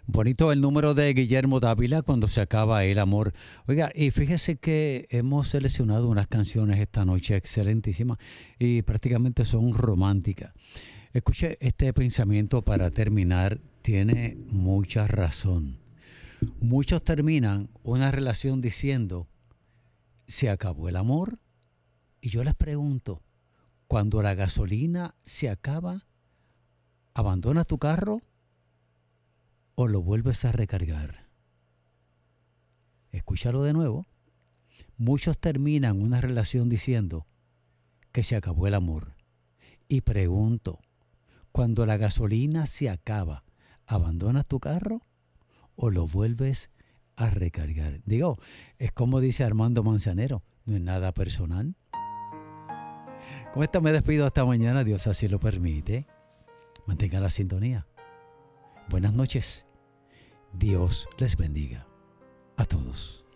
Bonito el número de Guillermo Dávila cuando se acaba el amor. Oiga, y fíjese que hemos seleccionado unas canciones esta noche excelentísimas y prácticamente son románticas. Escuche este pensamiento para terminar, tiene mucha razón. Muchos terminan una relación diciendo, se acabó el amor. Y yo les pregunto, cuando la gasolina se acaba, ¿abandonas tu carro o lo vuelves a recargar? Escúchalo de nuevo. Muchos terminan una relación diciendo que se acabó el amor. Y pregunto, cuando la gasolina se acaba, ¿abandonas tu carro o lo vuelves a recargar? Digo, es como dice Armando Manzanero, no es nada personal. Con esto me despido hasta mañana, Dios así lo permite. Mantengan la sintonía. Buenas noches. Dios les bendiga a todos.